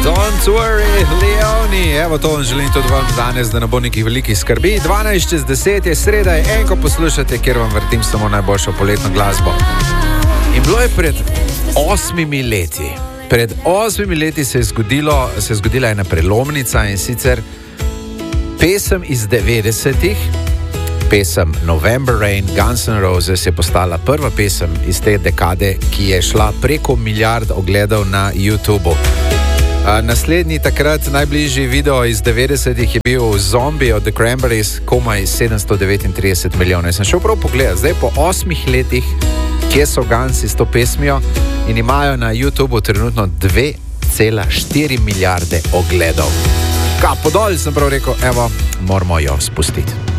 Don't worry, Leoni. Evo to vam želim tudi vam danes, da ne bo nekih velikih skrbi. 12:10 je sreda, je enko poslušate, kjer vam vrtim samo najboljšo poletno glasbo. In bilo je pred 8 leti. Pred 8 leti se je zgodila ena prelomnica, in sicer pesem iz 90-ih, pesem November Rain, Guns N' Roses je postala prva pesem iz te dekade, ki je šla preko milijard ogledov na YouTubu. Naslednji takrat najbližji video iz 90-ih je bil Zombie od The Cranberries, komaj 739 milijonov. Jaz sem šel prav pogledat, zdaj po 8 letih, kje so Guns s to pesmijo, in imajo na YouTubu trenutno 2,4 milijarde ogledov. Kapo dol, sem prav rekel, evo, moramo jo spustiti.